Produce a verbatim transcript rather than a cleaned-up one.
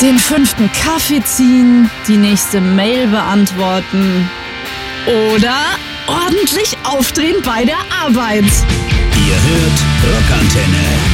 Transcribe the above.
den fünften Kaffee ziehen, die nächste Mail beantworten oder ordentlich aufdrehen bei der Arbeit. Ihr hört Rockantenne.